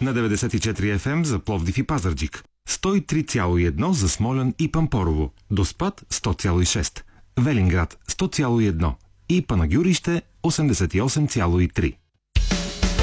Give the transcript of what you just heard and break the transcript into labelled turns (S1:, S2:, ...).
S1: На 94 FM за Пловдив и Пазарджик. 103,1 за Смолян и Пампорово. Доспат 100,6. Велинград 100,1 и Панагюрище 88,3.